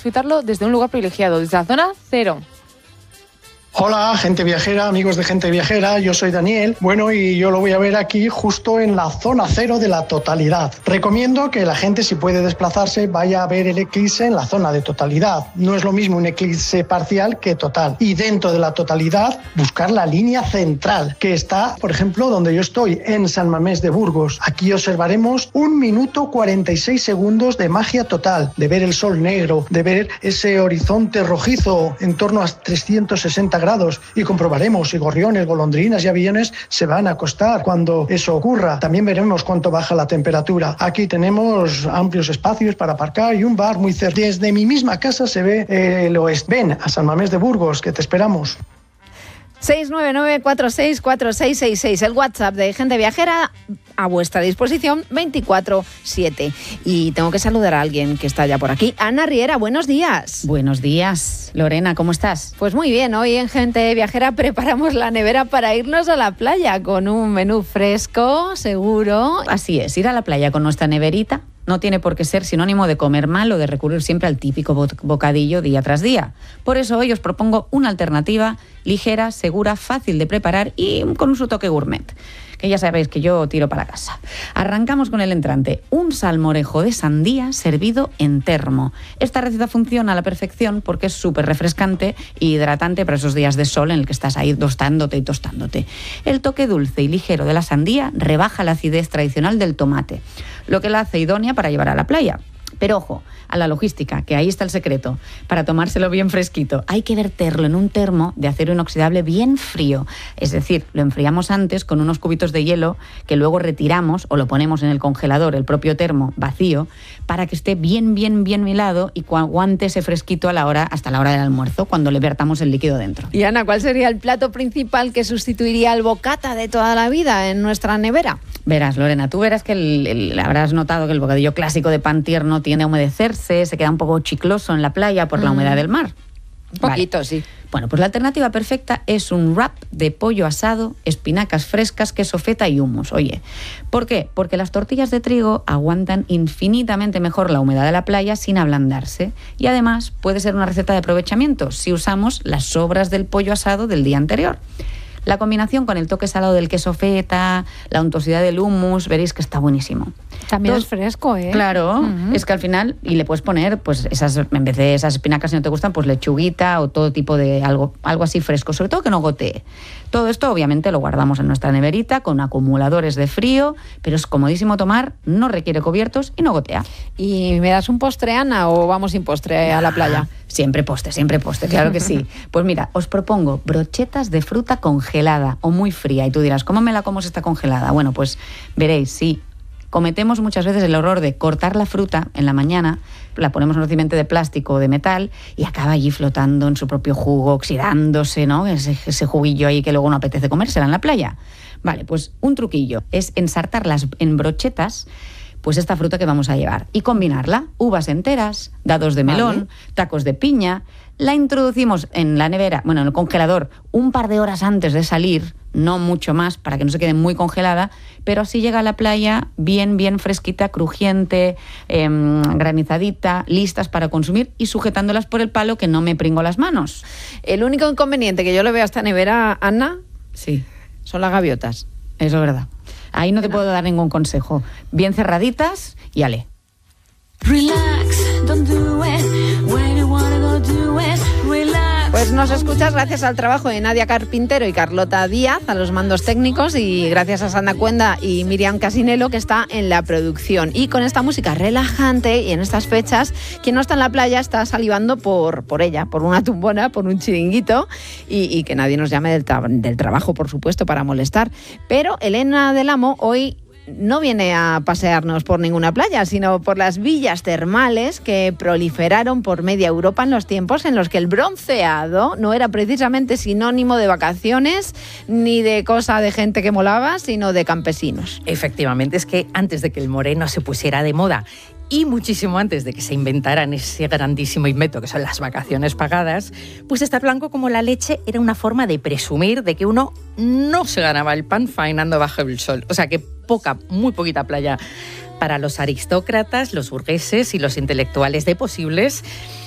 disfrutarlo desde un lugar privilegiado, desde la zona cero. Hola, gente viajera, amigos de gente viajera, yo soy Daniel. Bueno, y yo lo voy a ver aquí justo en la zona cero de la totalidad. Recomiendo que la gente, si puede desplazarse, vaya a ver el eclipse en la zona de totalidad. No es lo mismo un eclipse parcial que total. Y dentro de la totalidad, buscar la línea central, que está, por ejemplo, donde yo estoy, en San Mamés de Burgos. Aquí observaremos 1 minuto 46 segundos de magia total, de ver el sol negro, de ver ese horizonte rojizo en torno a 360 grados, y comprobaremos si gorriones, golondrinas y aviones se van a acostar cuando eso ocurra. También veremos cuánto baja la temperatura. Aquí tenemos amplios espacios para aparcar y un bar muy cerca. Desde mi misma casa se ve el oeste. Ven a San Mamés de Burgos, que te esperamos. 699-464666, el WhatsApp de Gente Viajera a vuestra disposición 24/7. Y tengo que saludar a alguien que está ya por aquí. Ana Riera, buenos días. Buenos días, Lorena, ¿cómo estás? Pues muy bien, hoy en Gente Viajera preparamos la nevera para irnos a la playa con un menú fresco, seguro. Así es, ir a la playa con nuestra neverita no tiene por qué ser sinónimo de comer mal o de recurrir siempre al típico bocadillo día tras día. Por eso hoy os propongo una alternativa ligera, segura, fácil de preparar y con su toque gourmet, que ya sabéis que yo tiro para casa. Arrancamos con el entrante, un salmorejo de sandía servido en termo. Esta receta funciona a la perfección porque es súper refrescante e hidratante para esos días de sol en el que estás ahí tostándote y tostándote. El toque dulce y ligero de la sandía rebaja la acidez tradicional del tomate, lo que la hace idónea para llevar a la playa. Pero ojo, a la logística, que ahí está el secreto. Para tomárselo bien fresquito, hay que verterlo en un termo de acero inoxidable bien frío. Es decir, lo enfriamos antes con unos cubitos de hielo que luego retiramos o lo ponemos en el congelador, el propio termo vacío, para que esté bien helado y aguante ese fresquito hasta la hora del almuerzo, cuando le vertamos el líquido dentro. Y Ana, ¿cuál sería el plato principal que sustituiría al bocata de toda la vida en nuestra nevera? Verás, Lorena, tú verás que habrás notado que el bocadillo clásico de pan tierno tiende a humedecerse, se queda un poco chicloso en la playa por la humedad del mar. Un poquito, vale. Sí. Bueno, pues la alternativa perfecta es un wrap de pollo asado, espinacas frescas, queso feta y hummus. Oye, ¿por qué? Porque las tortillas de trigo aguantan infinitamente mejor la humedad de la playa sin ablandarse. Y además puede ser una receta de aprovechamiento si usamos las sobras del pollo asado del día anterior. La combinación con el toque salado del queso feta, la untuosidad del hummus, veréis que está buenísimo. También es fresco, ¿eh? Claro, es que al final, y le puedes poner, pues en vez de esas espinacas, si no te gustan, pues lechuguita o todo tipo de algo así fresco, sobre todo que no gotee. Todo esto obviamente lo guardamos en nuestra neverita con acumuladores de frío, pero es comodísimo tomar, no requiere cubiertos y no gotea. ¿Y me das un postre, Ana, o vamos sin postre a la playa? Siempre postre, claro que sí. Pues mira, os propongo brochetas de fruta congelada o muy fría. Y tú dirás, ¿cómo me la como si está congelada? Bueno, pues veréis, sí. Cometemos muchas veces el error de cortar la fruta en la mañana, la ponemos en un recipiente de plástico o de metal y acaba allí flotando en su propio jugo, oxidándose, ¿no? Ese juguillo ahí que luego no apetece comérsela en la playa. Vale, pues un truquillo es ensartarlas en brochetas, pues esta fruta que vamos a llevar, y combinarla, uvas enteras, dados de melón, tacos de piña. La introducimos en la nevera, en el congelador, un par de horas antes de salir, no mucho más, para que no se quede muy congelada, pero así llega a la playa bien fresquita, crujiente, granizadita, listas para consumir y sujetándolas por el palo, que no me pringo las manos. El único inconveniente que yo le veo a esta nevera, Ana, sí, son las gaviotas. Eso es verdad. Ahí no te puedo dar ningún consejo. Bien cerraditas y ale. Relax, don't do it. When you wanna go do it, relax. Pues nos escuchas gracias al trabajo de Nadia Carpintero y Carlota Díaz a los mandos técnicos, y gracias a Sandra Cuenda y Miriam Casinelo, que está en la producción. Y con esta música relajante y en estas fechas, quien no está en la playa está salivando por ella, por una tumbona, por un chiringuito, y que nadie nos llame del trabajo, por supuesto, para molestar. Pero Elena del Amo hoy no viene a pasearnos por ninguna playa, sino por las villas termales que proliferaron por media Europa en los tiempos en los que el bronceado no era precisamente sinónimo de vacaciones ni de cosa de gente que molaba, sino de campesinos. Efectivamente, es que antes de que el moreno se pusiera de moda y muchísimo antes de que se inventaran ese grandísimo invento que son las vacaciones pagadas, pues estar blanco como la leche era una forma de presumir de que uno no se ganaba el pan faenando bajo el sol. O sea que muy poquita playa para los aristócratas, los burgueses y los intelectuales de posibles.